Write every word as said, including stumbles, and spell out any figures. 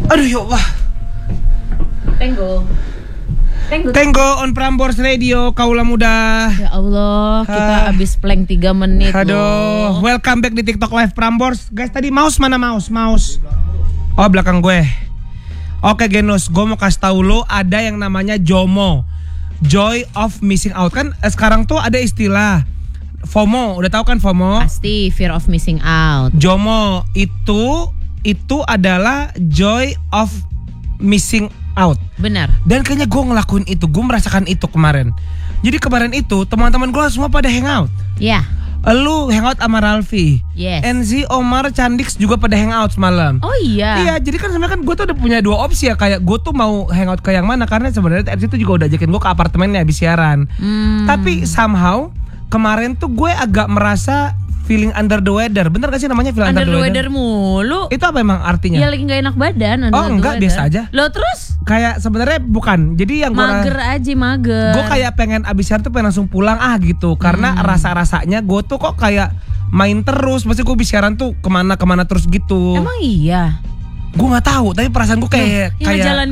Aduh ya Allah. Tenggo. Tenggo. Tenggo on Prambors Radio, kaula muda. Ya Allah, kita Ah. habis plank tiga menit. Aduh, loh. welcome back di TikTok Live Prambors. Guys, tadi mouse mana mouse? Mouse. Oh, belakang gue. Oke, Genus, gue mau kasih tahu lo ada yang namanya JOMO. Joy of Missing Out. Kan eh, sekarang tuh ada istilah FOMO. Udah tahu kan FOMO? Pasti fear of missing out. JOMO itu itu adalah joy of missing out. Benar. Dan kayaknya gue ngelakuin itu, gue merasakan itu kemarin. Jadi kemarin itu teman-teman gue semua pada hangout. Ya. Lu hangout sama Ralfi. Yes. Enzi, Omar, Candix juga pada hangout semalam. Oh iya. Iya, jadi kan sebenarnya kan gue tuh udah punya dua opsi ya, kayak gue tuh mau hangout ke yang mana, karena sebenarnya Enzi tuh juga udah ajakin gue ke apartemennya habis siaran. Hmm. Tapi somehow kemarin tuh gue agak merasa feeling under the weather. Bener gak sih namanya feeling under, Under the weather mulu. Itu apa emang artinya? Ya lagi gak enak badan. Oh enggak, biasa aja. Lo terus? Kayak sebenarnya bukan. Jadi yang gue Mager aja mager. Gue kayak pengen abis siaran tuh pengen langsung pulang ah gitu. Karena Hmm. rasa-rasanya gue tuh kok kayak main terus. Maksudnya gue abis siaran tuh kemana-kemana terus gitu. Emang iya. Gue gak tahu, tapi perasaan gue kayak Yang kayak ngejalanin